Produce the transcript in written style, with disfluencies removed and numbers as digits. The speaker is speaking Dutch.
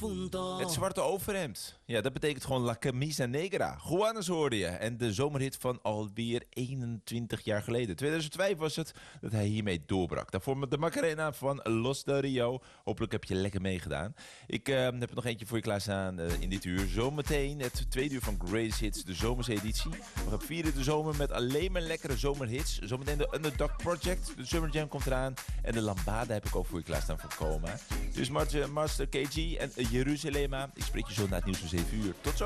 punto. Het zwarte overhemd. Ja, dat betekent gewoon La Camisa Negra. Juanes hoorde je. En de zomerhit van alweer 21 jaar geleden. 2005 was het dat hij hiermee doorbrak. Daarvoor met de Macarena van Los de Rio. Hopelijk heb je lekker meegedaan. Ik heb er nog eentje voor je klaarstaan in dit uur. Zometeen het tweede uur van Greatest Hits, de zomerse editie. We gaan vieren de zomer met alleen maar lekkere zomerhits. Zometeen de Underdog Project. De Summer Jam komt eraan. En de Lambada heb ik ook voor je klaarstaan van Coma. Dus Master KG en Jerusalema. Ik spreek je zo na het nieuws van 7 uur. Tot zo.